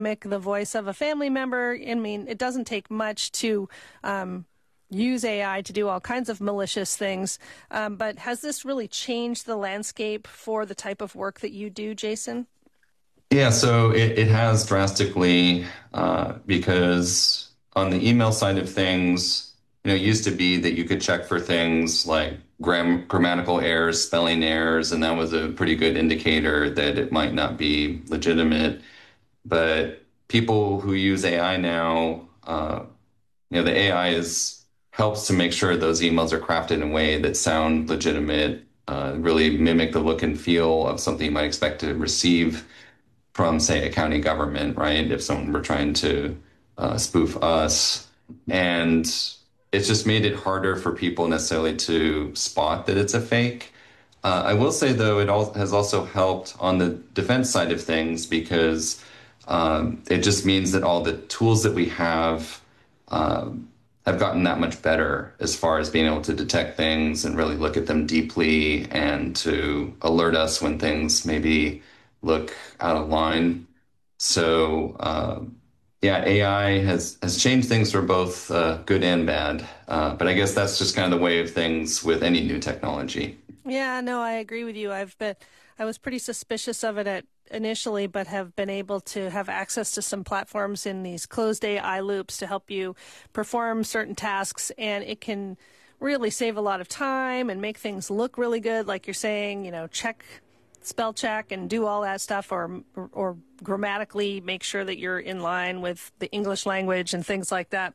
the voice of a family member. I mean, it doesn't take much to use AI to do all kinds of malicious things. But has this really changed the landscape for the type of work that you do, Jason? Yeah, so it has drastically because on the email side of things, it used to be that you could check for things like grammatical errors, spelling errors, and that was a pretty good indicator that it might not be legitimate. But people who use AI now, the AI is helps to make sure those emails are crafted in a way that sound legitimate, really mimic the look and feel of something you might expect to receive from, say, a county government, right? If someone were trying to spoof us. And it's just made it harder for people necessarily to spot that it's a fake. I will say, though, has also helped on the defense side of things because it just means that all the tools that we have gotten that much better as far as being able to detect things and really look at them deeply and to alert us when things maybe look out of line. So, yeah, AI has changed things for both good and bad. But I guess that's just kind of the way of things with any new technology. Yeah, no, I agree with you. I was pretty suspicious of it initially, but have been able to have access to some platforms in these closed AI loops to help you perform certain tasks, and it can really save a lot of time and make things look really good. Like you're saying, check, spell check, and do all that stuff, or grammatically make sure that you're in line with the English language and things like that.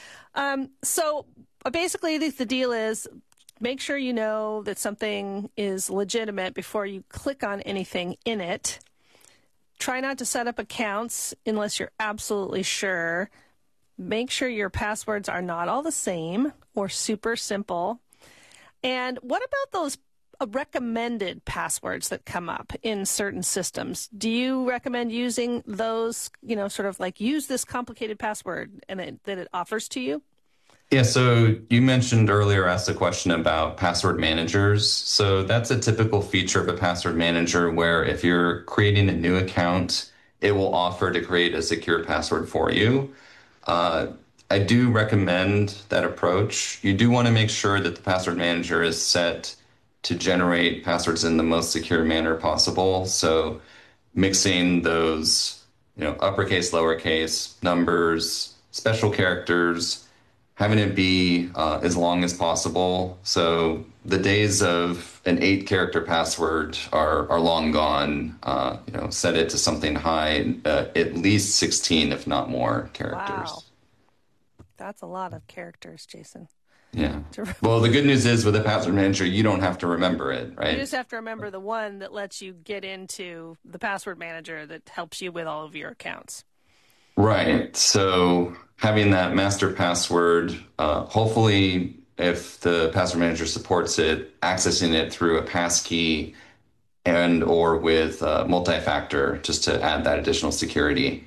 So basically, the deal is make sure you know that something is legitimate before you click on anything in it. Try not to set up accounts unless you're absolutely sure. Make sure your passwords are not all the same or super simple. And what about those recommended passwords that come up in certain systems? Do you recommend using those, sort of like use this complicated password and that it offers to you? Yeah, so you mentioned earlier, asked a question about password managers. So that's a typical feature of a password manager where if you're creating a new account, it will offer to create a secure password for you. Uh, I do recommend that approach. You do want to make sure that the password manager is set to generate passwords in the most secure manner possible. So mixing those, uppercase, lowercase, numbers, special characters, having it be as long as possible. So the days of an 8 character password are long gone. Set it to something high, at least 16, if not more Wow, characters. that's a lot of characters, Jason. Yeah. To Well, the good news is with a password manager, you don't have to remember it, You right? just have to remember the one that lets you get into the password manager that helps you with all of your accounts. Right. So having that master password, hopefully, if the password manager supports it, accessing it through a passkey and or with multi-factor just to add that additional security.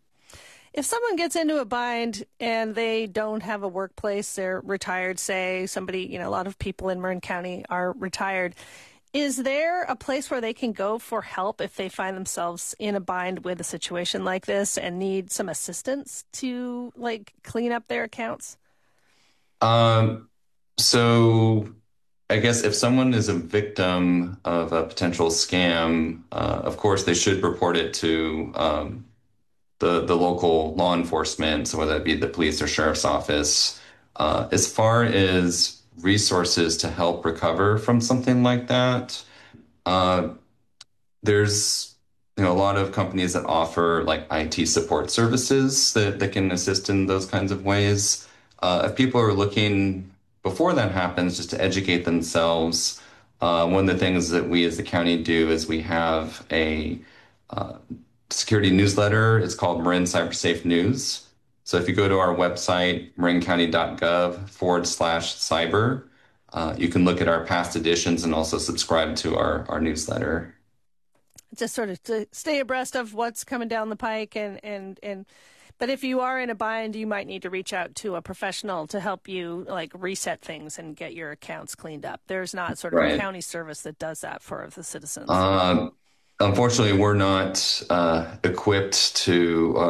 If someone gets into a bind and they don't have a workplace, they're retired, say somebody, a lot of people in Marin County are retired. Is there a place where they can go for help if they find themselves in a bind with a situation like this and need some assistance to like clean up their accounts? Um, so I guess if someone is a victim of a potential scam, of course they should report it to the local law enforcement, so whether it be the police or sheriff's office. As far as resources to help recover from something like that, uh, there's a lot of companies that offer like IT support services that can assist in those kinds of ways. If people are looking before that happens, just to educate themselves, one of the things that we as the county do is we have a uh, security newsletter. It's called Marin CyberSafe News. So if you go to our website, marincounty.gov/cyber, you can look at our past editions and also subscribe to our newsletter. Just sort of to stay abreast of what's coming down the pike but if you are in a bind, you might need to reach out to a professional to help you like reset things and get your accounts cleaned up. There's not sort of a Right. county service that does that for the citizens. Um, Unfortunately, we're not equipped to